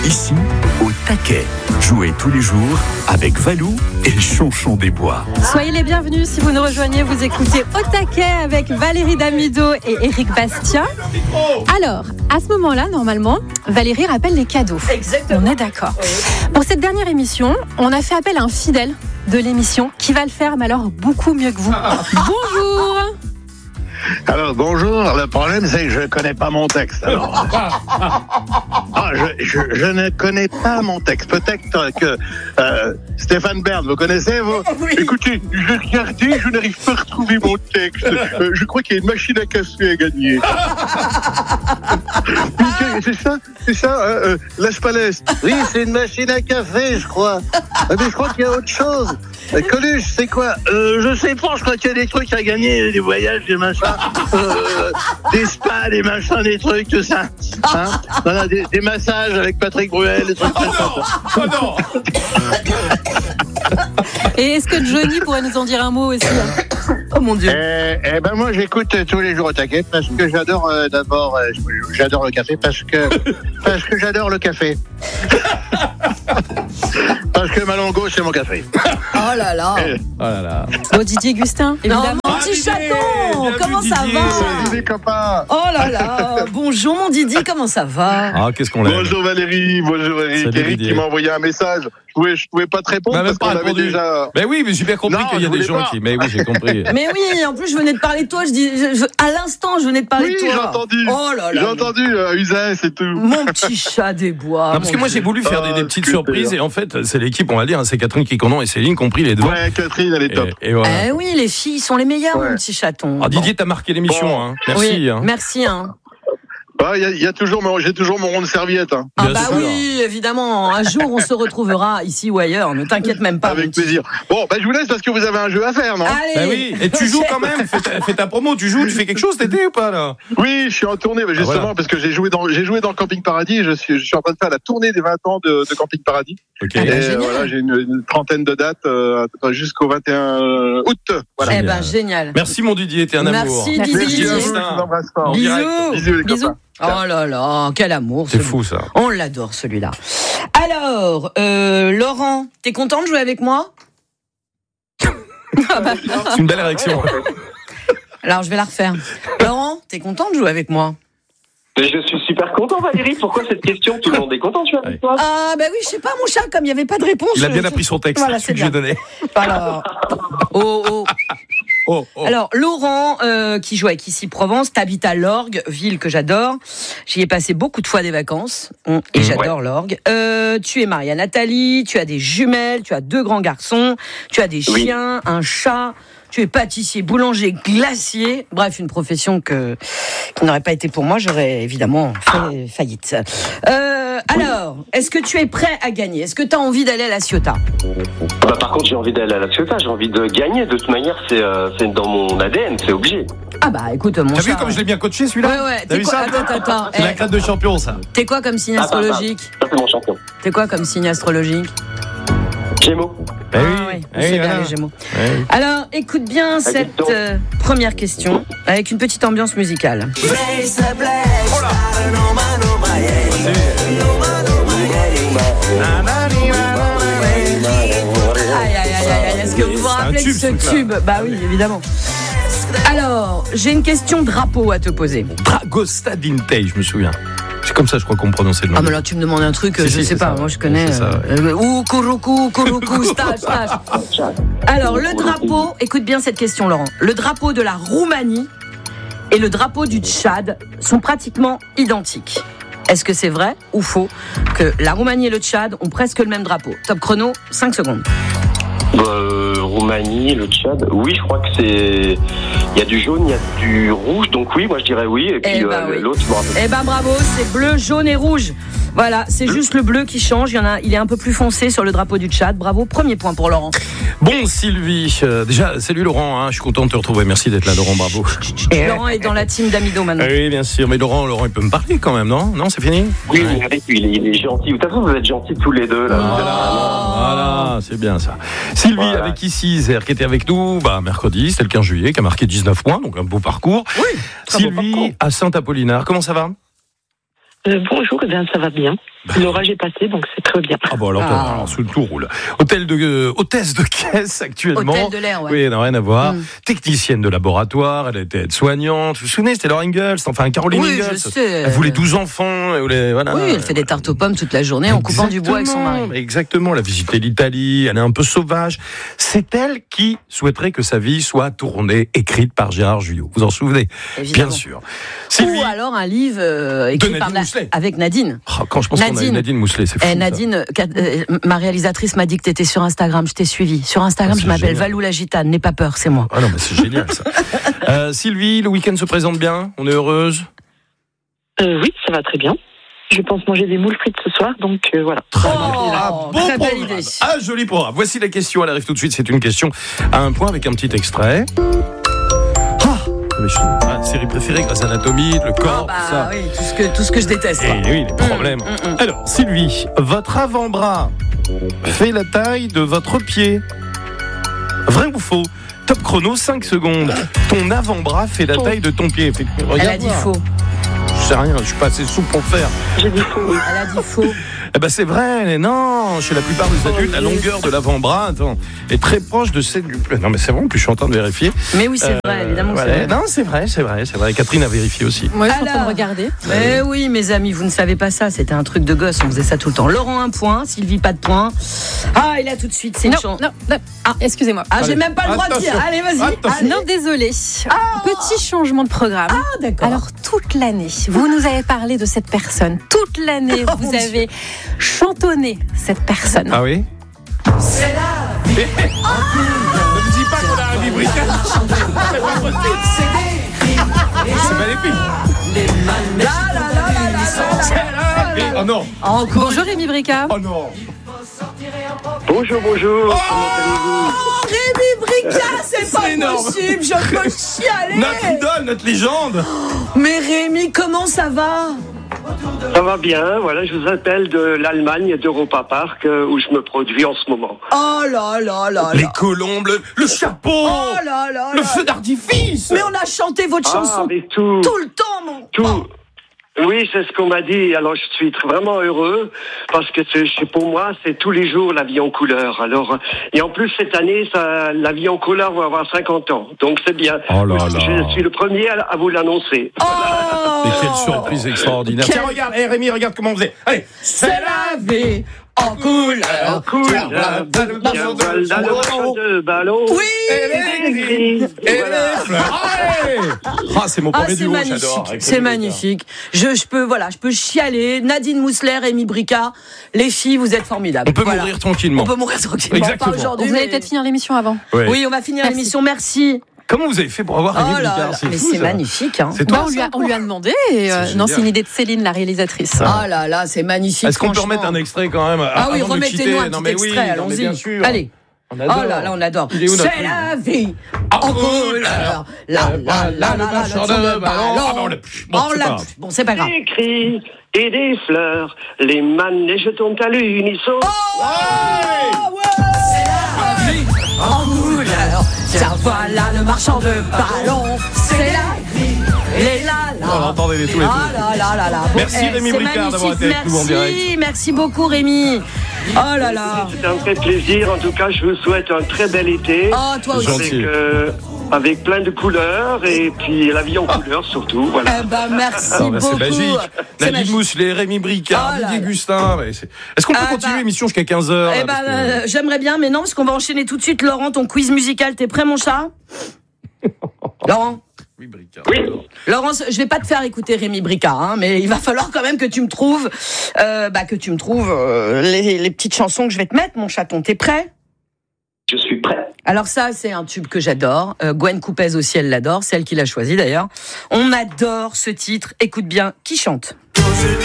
Ici, au taquet. Jouez tous les jours avec Valou et Chonchon des Bois. Soyez les bienvenus si vous nous rejoignez. Vous écoutez Au taquet avec Valérie Damido et Éric Bastien. Alors, à ce moment-là, normalement, Valérie rappelle les cadeaux. Exactement. On est d'accord. Pour cette dernière émission, on a fait appel à un fidèle de l'émission qui va le faire, mais alors beaucoup mieux que vous. Bonjour. Alors bonjour, le problème c'est que je connais pas mon texte. Alors, je ne connais pas mon texte. Peut-être que Stéphane Bern, vous connaissez vous? Oui. Écoutez, j'ai regardé, je n'arrive pas à retrouver mon texte. Je crois qu'il y a une machine à café à gagner. C'est ça, Las Palais. Oui, c'est une machine à café, je crois. Mais je crois qu'il y a autre chose. Coluche, c'est quoi? Je sais pas, je crois qu'il y a des trucs à gagner, des voyages, des machins, des spas, des machins, des trucs, tout ça. Hein, voilà, des massages avec Patrick Bruel, des trucs comme ça. Oh non. Et est-ce que Johnny pourrait nous en dire un mot aussi? Oh mon Dieu. Eh ben moi j'écoute tous les jours au taquet parce que j'adore j'adore le café parce que j'adore le café. Parce que Malongo c'est mon café. Oh là là. Oh là là. Oh, Didier Gustin, évidemment. Non, mon petit Didier, chaton, bienvenue, comment ça Didier. va? Salut les copains. Oh là là. Bonjour mon Didi, comment ça va? Ah, qu'est-ce qu'on l'aime. Bonjour Valérie, bonjour Eric. Salut, Eric Didier. qui m'a envoyé un message. Je pouvais pas te répondre Bah, même parce qu'on pas avait répondu. déjà. Mais oui, mais j'ai bien compris Non, qu'il y a je des voulais gens pas. qui. Mais oui, j'ai compris. Mais oui, en plus je venais de parler de toi, à l'instant je venais de parler Oui, de toi. j'ai entendu. Oh là là. J'ai entendu Uzès et tout. Mon petit chat des bois. Non, parce que moi j'ai voulu faire des petites super. surprises et en fait c'est l'équipe, on va dire, hein, c'est Catherine Quiconon et Céline qui ont pris les devants. Ouais, Catherine, elle est top. Et voilà. Eh oui, les filles sont les meilleures, Ouais. mon petit chaton. Ah, Didier, t'as marqué l'émission, Bon. hein. Merci. Oui, Hein. merci. Hein. J'ai toujours mon rond de serviette. Hein. Ah Bien bah sûr. oui, évidemment. Un jour, on se retrouvera ici ou ailleurs. Ne t'inquiète même pas. mon Avec petit. plaisir. Bon, je vous laisse parce que vous avez un jeu à faire, non? Allez. Bah oui, et tu joues quand même, fais ta promo, tu fais quelque chose cet été ou pas là? Oui, je suis en tournée, mais justement, voilà. parce que j'ai joué dans le Camping Paradis. Je suis en train de faire la tournée des 20 ans de Camping Paradis. Ok. Ah, bah, Et génial. voilà, j'ai une trentaine de dates jusqu'au 21 août. Voilà. Eh ben, génial. Merci mon Didier, t'es un amour. Merci, Merci Didier. à vous, je Justin. vous embrasse fort. En Bisous. direct. Bisous les Bisous. copains. Oh là là, quel amour. C'est ce- fou ça. On l'adore, celui-là. Alors, Laurent, t'es content de jouer avec moi? C'est une belle réaction. Alors, je vais la refaire. Laurent, t'es content de jouer avec moi? Mais je suis super content, Valérie. Pourquoi cette question? Tout le monde est content, tu vois, avec toi? Ah, bah oui, je sais pas, mon chat, comme il n'y avait pas de réponse. Il a bien je- appris son texte, Voilà, celui c'est que j'ai bien. donné. Alors, oh. Oh, oh. Alors, Laurent, qui joue avec Ici Provence, t'habites à Lorgues, ville que j'adore. J'y ai passé beaucoup de fois des vacances, et j'adore Lorgues. Tu es marié à Nathalie, tu as des jumelles, tu as 2 grands garçons, tu as des Oui. chiens, un chat, tu es pâtissier, boulanger, glacier. Bref, une profession qui n'aurait pas été pour moi, j'aurais évidemment fait faillite. Alors, est-ce que tu es prêt à gagner? Est-ce que tu as envie d'aller à La Ciotat? Bah, par contre, j'ai envie d'aller à la Ciotat. J'ai envie de gagner. De toute manière, c'est dans mon ADN. C'est obligé. Ah bah écoute, mon T'as chat... vu comme je l'ai bien coaché celui-là? Ouais, T'as t'es vu quoi? ça? Attends. C'est la crête de champion ça. T'es quoi comme signe Ah, astrologique? Ça, c'est mon champion. T'es quoi comme signe astrologique? Gémeaux. Eh oui, Ah oui, eh c'est oui, bien voilà. les Gémeaux. Ouais. Alors, écoute bien cette donc. première question avec une petite ambiance musicale. Aïe, est-ce que vous vous C'est un rappelez de tube, ce ce truc-là. tube? Bah oui, évidemment. Alors, j'ai une question drapeau à te poser. Dragosta Dintei, je me souviens. C'est comme ça, je crois qu'on prononçait le nom. Ah, mais là, tu me demandes un truc, Si, je si, sais c'est pas, ça. moi je connais. C'est ça, Ou Kuruku, stage. Alors, le drapeau, écoute bien cette question, Laurent. Le drapeau de la Roumanie et le drapeau du Tchad sont pratiquement identiques. Est-ce que c'est vrai ou faux que la Roumanie et le Tchad ont presque le même drapeau? Top chrono, 5 secondes. Roumanie, le Tchad. Oui, je crois que c'est. Il y a du jaune, il y a du rouge. Donc oui, moi je dirais oui. Et puis Eh ben oui. l'autre, je me rappelle. Eh ben bravo, c'est bleu, jaune et rouge. Voilà, c'est juste le bleu qui change. Il est un peu plus foncé sur le drapeau du Tchad. Bravo, premier point pour Laurent. Bon, Sylvie, déjà, salut Laurent, hein, je suis content de te retrouver. Merci d'être là, Laurent, bravo. Laurent est dans la team d'Amido maintenant. Oui, bien sûr, mais Laurent, il peut me parler quand même, non? Non, c'est fini? Oui, oui, il est gentil. De toute façon, vous êtes gentils tous les deux. Là. Voilà, c'est bien ça. Sylvie, Voilà. avec ici, Zer, qui était avec nous mercredi, c'était le 15 juillet, qui a marqué 19 points, donc un beau parcours. Oui, très beau Sylvie, parcours. à Saint-Apollinaire, comment ça va? Bonjour, eh bien ça va bien. L'orage est passé, donc c'est très bien. Ah bon, alors sous le tout roule. Hôtesse de caisse actuellement. Hôtel de l'air, ouais. Oui, n'a rien à voir. Technicienne de laboratoire, elle était aide-soignante. Vous vous souvenez, c'était Laura Ingalls, enfin Caroline Oui, Ingalls. je sais. Elle voulait 12 enfants. Voilà. Oui, elle fait des tartes aux pommes toute la journée en coupant du bois avec son mari. Exactement, elle a visité l'Italie, elle est un peu sauvage. C'est elle qui souhaiterait que sa vie soit tournée, écrite par Gérard Jugnot. Vous en souvenez? Évidemment. Bien sûr. Sylvie, Ou alors un livre écrit par Nadine Mousselet. avec Nadine. Quand je pense qu'on a eu Nadine Mousselet, c'est fou. Nadine, ma réalisatrice m'a dit que tu étais sur Instagram, je t'ai suivi. Sur Instagram, je m'appelle Valou la Gitane, n'aie pas peur, c'est moi. Ah non, mais c'est génial ça. Sylvie, le week-end se présente bien? On est heureuse? Oui, ça va très bien. Je pense manger des moules frites ce soir, donc voilà. Bon très belle programme. idée. Joli programme. Voici la question, elle arrive tout de suite. C'est une question à un point avec un petit extrait. Série préférée, Grey's Anatomy, le corps, tout ça. Oui, tout ce que je déteste. Et oui, les problèmes. Alors, Sylvie, votre avant-bras fait la taille de votre pied. Vrai ou faux? Top chrono, 5 secondes. Ton avant-bras fait la taille de ton pied. Elle a dit faux. Je sais rien, je suis pas assez souple pour le faire. J'ai dit faux. Elle a dit faux. Eh ben c'est vrai, non, chez la plupart des adultes, la longueur de l'avant-bras est très proche de celle du... Non mais c'est vrai, en plus je suis en train de vérifier. Mais oui, c'est vrai, évidemment. Voilà. C'est vrai. Non, c'est vrai. Catherine a vérifié aussi. Moi, je suis en train de regarder. Mais oui, mes amis, vous ne savez pas ça, c'était un truc de gosse, on faisait ça tout le temps. Laurent, 1 point, Sylvie, pas de point. Ah, et là tout de suite, c'est une chance. Non. Ah, excusez-moi. Ah, j'ai même pas le droit de dire. Allez, vas-y. Allez. Non, désolé. Petit changement de programme. Ah, d'accord. Alors, toute l'année, vous nous avez parlé de cette personne. Toute l'année, Oh, vous mon avez chantonné cette personne. Ah oui? C'est la vie. Ne me dis pas qu'on a un librica. C'est pas possible. C'est magnifique. C'est la vie. Oh non. Bonjour Rémi Brica. Oh non. Bonjour. Rémi Brica, c'est pas énorme. possible, je peux chialer. Notre idole, notre légende. Mais Rémi, comment ça va? Ça va bien, voilà, je vous appelle de l'Allemagne, d'Europa Park, où je me produis en ce moment. Oh là là là Les là. colombes, le chapeau. Oh là là Le là. feu d'artifice. Mais on a chanté votre chanson mais tout tout le temps, mon. tout. Oui, c'est ce qu'on m'a dit. Alors, je suis vraiment heureux parce que pour moi, c'est tous les jours la vie en couleur. Alors, et en plus, cette année, la vie en couleur va avoir 50 ans. Donc, c'est bien. Oh là là. Je suis le premier à vous l'annoncer. Oh. Et quelle surprise extraordinaire. Tiens, regarde, Rémi, regarde comment on faisait. Allez, C'est la vie en couleur. de ballon. Oui. Et les fleurs. Ah, c'est mon premier C'est duo, magnifique, j'adore. c'est magnifique. Je peux chialer. Nadine Mousselet, Rémi Brica, les filles, vous êtes formidables. On peut Voilà. mourir tranquillement. On peut mourir tranquillement. Exactement. Pas aujourd'hui. Vous allez mais- peut-être finir l'émission avant. Ouais. Oui, on va finir Merci. l'émission. Merci. Comment vous avez fait pour avoir Rémi Oh là Bricard? là, C'est mais fou, c'est ça. magnifique. Hein. C'est toi, on lui a demandé. Et, C'est non, génial. c'est une idée de Céline, la réalisatrice. Ah là là, c'est magnifique. Est-ce qu'on peut franchement. remettre un extrait quand même? Ah oui, avant de remettez-nous quitter? un Non, petit mais oui, extrait, non, mais allons-y. bien sûr. Allez. On adore. Oh là là, on adore. Il est où, notre C'est la vie en en couleur. couleur. Le marchand de ballon. Ah, bah, on l'a plus. Bon, c'est pas grave. Bon, c'est pas grave. Des cris et des fleurs, les manèges tombent à l'unisson. En couleur, tiens voilà le marchand de ballons, c'est la vie, les là là. On entendait les tous les deux. Ah là là là là. Bon, Merci, Rémi c'est Bricard, d'avoir magnifique. été avec nous en direct. Merci beaucoup Rémi. Oh là là. C'est un vrai plaisir. En tout cas, je vous souhaite un très bel été. Oh toi aussi. Gentil. Avec plein de couleurs et puis la vie en couleur surtout. Voilà. Eh ben merci Ah, bah, beaucoup. c'est magique. C'est Nadine magique. Mousselet, Rémi Bricard, Oh là Didier là. Gustin. Est-ce qu'on peut Ah, continuer bah. l'émission jusqu'à 15h? Eh ben, j'aimerais bien, mais non, parce qu'on va enchaîner tout de suite. Laurent, ton quiz musical, t'es prêt, mon chat? Laurent? Oui, Bricard. Oui. Laurent, je vais pas te faire écouter Rémi Bricard, hein, mais il va falloir quand même que tu me trouves, les petites chansons que je vais te mettre, mon chaton. T'es prêt? Je suis prêt. Alors ça, c'est un tube que j'adore. Gwen Coupez aussi, elle l'adore. C'est elle qui l'a choisi d'ailleurs. On adore ce titre. Écoute bien, qui chante?